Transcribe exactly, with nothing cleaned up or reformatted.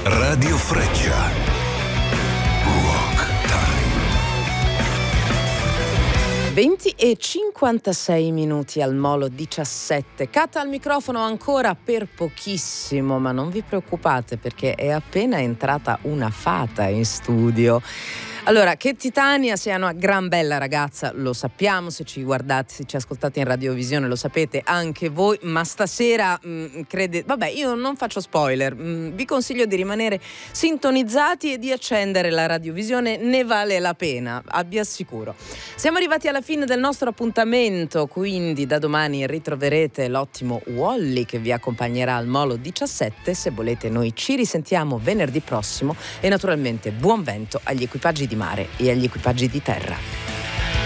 Radio Freccia. Rock Time. venti e cinquantasei minuti al Molo diciassette. Cata al microfono ancora per pochissimo, ma non vi preoccupate perché è appena entrata una fata in studio. Allora, che Titania sia una gran bella ragazza, lo sappiamo, se ci guardate, se ci ascoltate in radiovisione lo sapete anche voi, ma stasera mh, crede, vabbè, io non faccio spoiler, mh, vi consiglio di rimanere sintonizzati e di accendere la radiovisione, ne vale la pena, vi assicuro. Siamo arrivati alla fine del nostro appuntamento, quindi da domani ritroverete l'ottimo Wally che vi accompagnerà al Molo diciassette. Se volete noi ci risentiamo venerdì prossimo e naturalmente buon vento agli equipaggi di mare e agli equipaggi di terra.